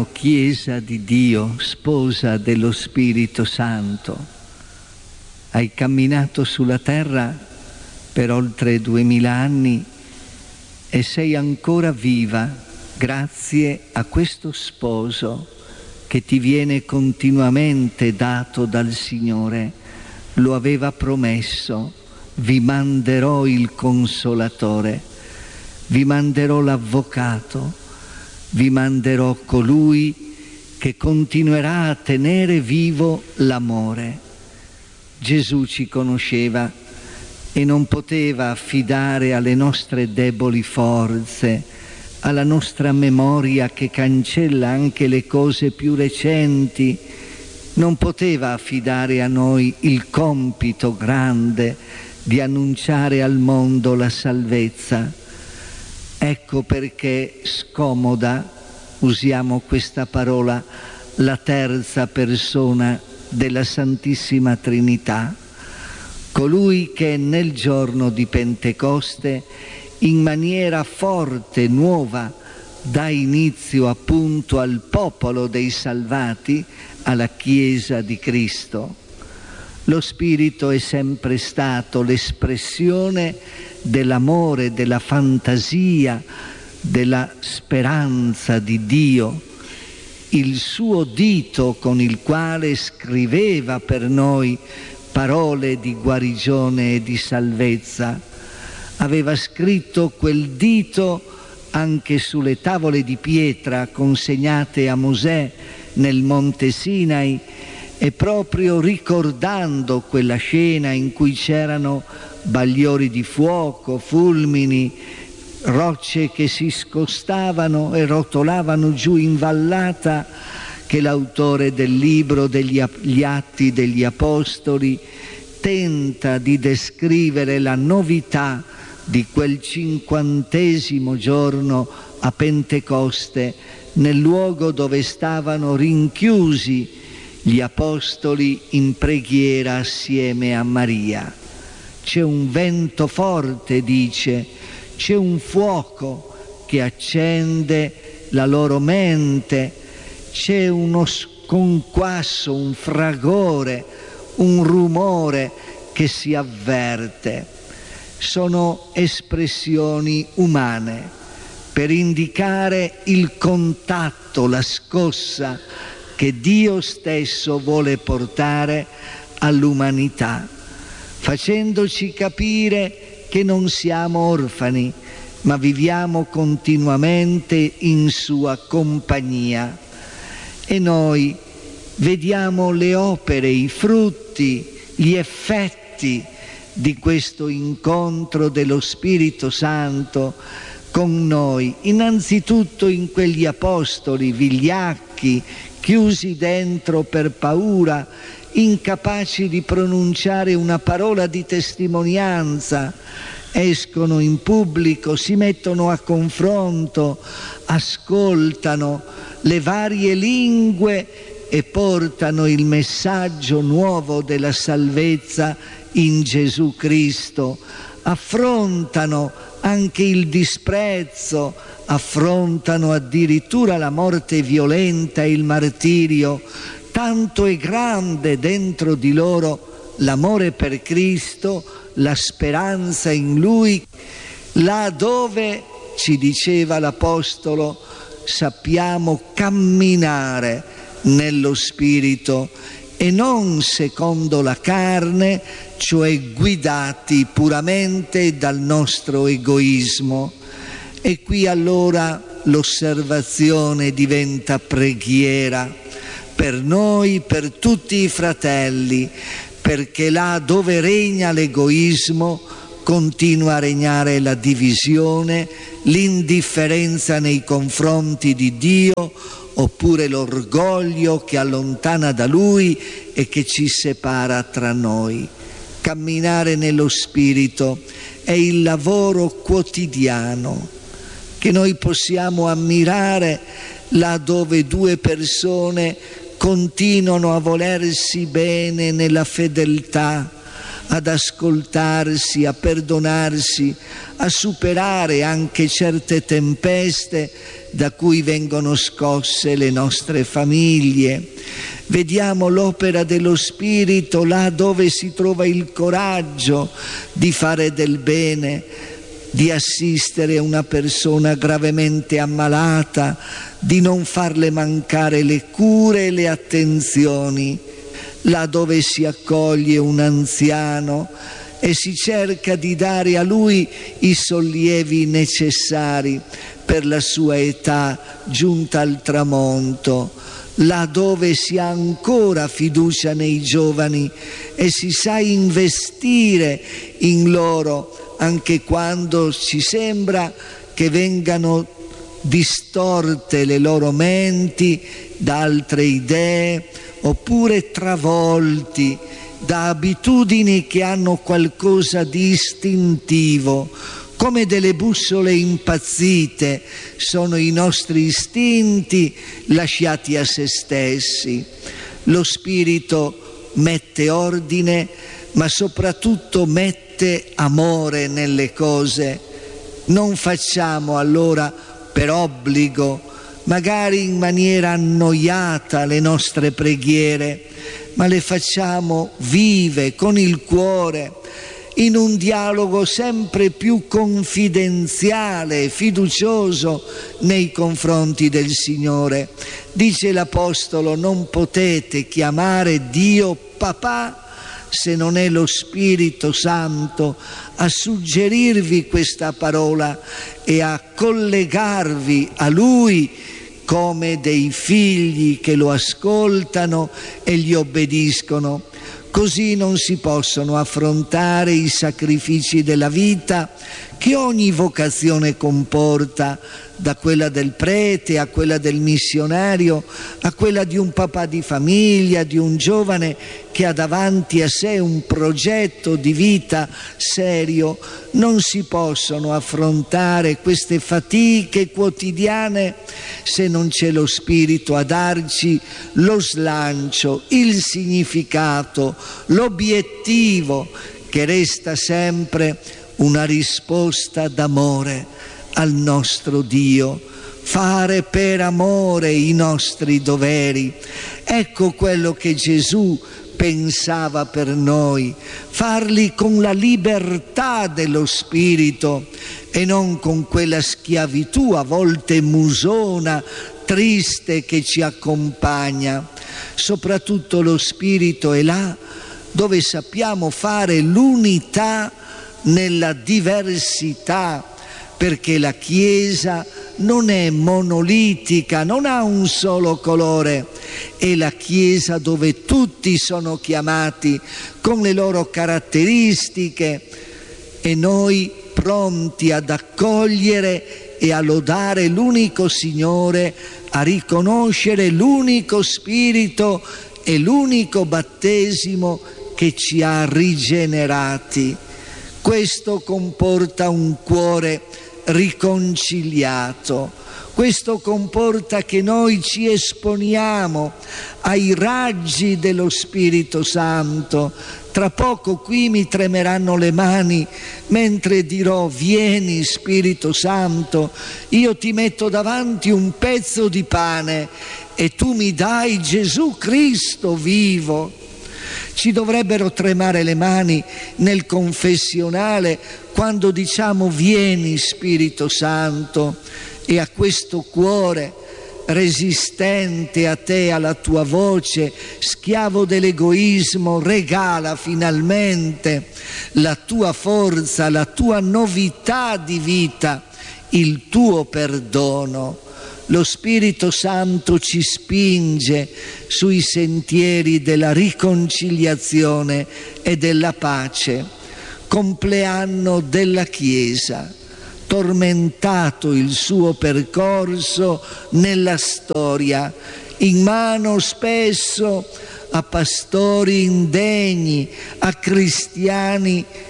Chiesa di Dio, sposa dello Spirito Santo. Hai camminato sulla terra per oltre 2000 anni e sei ancora viva grazie a questo sposo che ti viene continuamente dato dal Signore. Lo aveva promesso: vi manderò il Consolatore, vi manderò l'Avvocato, vi manderò colui che continuerà a tenere vivo l'amore. Gesù ci conosceva e non poteva affidare alle nostre deboli forze, alla nostra memoria che cancella anche le cose più recenti. Non poteva affidare a noi il compito grande di annunciare al mondo la salvezza. Ecco perché scomoda, usiamo questa parola, la terza persona della Santissima Trinità, colui che nel giorno di Pentecoste in maniera forte, nuova, dà inizio appunto al popolo dei salvati, alla Chiesa di Cristo. Lo Spirito è sempre stato l'espressione dell'amore, della fantasia, della speranza di Dio, il suo dito con il quale scriveva per noi parole di guarigione e di salvezza. Aveva scritto quel dito anche sulle tavole di pietra consegnate a Mosè nel Monte Sinai, e proprio ricordando quella scena in cui c'erano bagliori di fuoco, fulmini, rocce che si scostavano e rotolavano giù in vallata, che l'autore del libro degli Atti degli Apostoli tenta di descrivere la novità di quel 50° giorno a Pentecoste, nel luogo dove stavano rinchiusi gli apostoli in preghiera assieme a Maria. C'è un vento forte, dice, c'è un fuoco che accende la loro mente, c'è uno sconquasso, un fragore, un rumore che si avverte. Sono espressioni umane per indicare il contatto, la scossa che Dio stesso vuole portare all'umanità, facendoci capire che non siamo orfani, ma viviamo continuamente in sua compagnia. E noi vediamo le opere, i frutti, gli effetti di questo incontro dello Spirito Santo con noi, innanzitutto in quegli apostoli vigliacchi, chiusi dentro per paura, incapaci di pronunciare una parola di testimonianza. Escono in pubblico, si mettono a confronto, ascoltano le varie lingue e portano il messaggio nuovo della salvezza in Gesù Cristo. Affrontano anche il disprezzo, affrontano addirittura la morte violenta e il martirio. Tanto è grande dentro di loro l'amore per Cristo, la speranza in Lui, là dove, ci diceva l'Apostolo, sappiamo camminare nello Spirito e non secondo la carne, cioè guidati puramente dal nostro egoismo. E qui allora l'osservazione diventa preghiera per noi, per tutti i fratelli, perché là dove regna l'egoismo continua a regnare la divisione, l'indifferenza nei confronti di Dio, oppure l'orgoglio che allontana da Lui e che ci separa tra noi. Camminare nello Spirito è il lavoro quotidiano che noi possiamo ammirare là dove due persone continuano a volersi bene nella fedeltà, ad ascoltarsi, a perdonarsi, a superare anche certe tempeste da cui vengono scosse le nostre famiglie. Vediamo l'opera dello Spirito là dove si trova il coraggio di fare del bene, di assistere una persona gravemente ammalata, di non farle mancare le cure e le attenzioni, là dove si accoglie un anziano e si cerca di dare a lui i sollievi necessari per la sua età giunta al tramonto, là dove si ha ancora fiducia nei giovani e si sa investire in loro anche quando ci sembra che vengano distorte le loro menti da altre idee oppure travolti da abitudini che hanno qualcosa di istintivo, come delle bussole impazzite sono i nostri istinti lasciati a se stessi. Lo Spirito mette ordine, ma soprattutto mette amore nelle cose. Non facciamo allora per obbligo, magari in maniera annoiata, le nostre preghiere, ma le facciamo vive, con il cuore, in un dialogo sempre più confidenziale e fiducioso nei confronti del Signore. Dice l'Apostolo: non potete chiamare Dio papà se non è lo Spirito Santo a suggerirvi questa parola e a collegarvi a Lui come dei figli che lo ascoltano e gli obbediscono. Così non si possono affrontare i sacrifici della vita che ogni vocazione comporta, da quella del prete a quella del missionario, a quella di un papà di famiglia, di un giovane che ha davanti a sé un progetto di vita serio. Non si possono affrontare queste fatiche quotidiane se non c'è lo Spirito a darci lo slancio, il significato, l'obiettivo, che resta sempre una risposta d'amore al nostro Dio, fare per amore i nostri doveri. Ecco quello che Gesù pensava per noi, farli con la libertà dello Spirito e non con quella schiavitù a volte musona, triste, che ci accompagna. Soprattutto lo Spirito è là dove sappiamo fare l'unità nella diversità, perché la Chiesa non è monolitica, non ha un solo colore, è la Chiesa dove tutti sono chiamati con le loro caratteristiche e noi pronti ad accogliere e a lodare l'unico Signore, a riconoscere l'unico Spirito e l'unico battesimo che ci ha rigenerati. Questo comporta un cuore riconciliato, questo comporta che noi ci esponiamo ai raggi dello Spirito Santo. Tra poco qui mi tremeranno le mani mentre dirò: vieni Spirito Santo, io ti metto davanti un pezzo di pane e tu mi dai Gesù Cristo vivo. Ci dovrebbero tremare le mani nel confessionale quando diciamo: vieni Spirito Santo, e a questo cuore resistente a te, alla tua voce, schiavo dell'egoismo, regala finalmente la tua forza, la tua novità di vita, il tuo perdono. Lo Spirito Santo ci spinge sui sentieri della riconciliazione e della pace. Compleanno della Chiesa, tormentato il suo percorso nella storia, in mano spesso a pastori indegni, a cristiani